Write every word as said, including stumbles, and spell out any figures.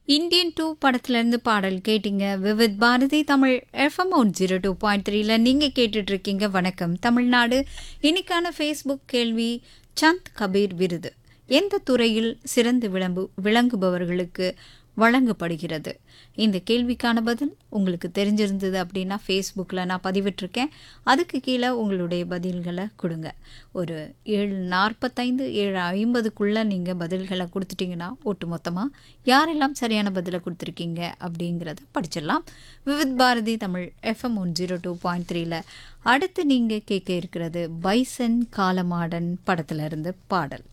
Indian two படத்துலேருந்து பாடல் கேட்டீங்க. Vividh Bharathi Tamil FM one zero two point த்ரீல நீங்கள் கேட்டுட்ருக்கீங்க. வணக்கம் தமிழ்நாடு. இன்னைக்கான ஃபேஸ்புக் கேள்வி, சந்த் கபீர் விருது எந்த துறையில் சிறந்து விளம்பு விளங்குபவர்களுக்கு வழங்கப்படுகிறது? இந்த கேள்விக்கான பதில் உங்களுக்கு தெரிஞ்சிருந்தது அப்படின்னா ஃபேஸ்புக்கில் நான் பதிவிட்டிருக்கேன். அதுக்கு கீழே உங்களுடைய பதில்களை கொடுங்க. ஒரு ஏழு நாற்பத்தைந்து ஏழு ஐம்பதுக்குள்ளே நீங்கள் பதில்களை கொடுத்துட்டிங்கன்னா ஒட்டு மொத்தமாக யாரெல்லாம் சரியான பதிலை கொடுத்துருக்கீங்க அப்படிங்கிறத படிச்சிடலாம். Vividh Bharathi Tamil FM one zero two point த்ரீல அடுத்து நீங்கள் கேட்க இருக்கிறது பைசன் காலமாடன் படத்துல இருந்து பாடல்.